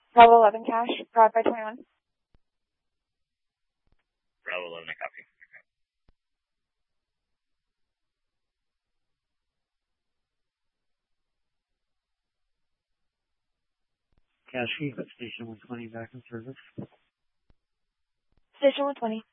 Bravo 11 cash, powered by 21. Bravo 11, I copy. Cache, Station 120 back in service. Station 120.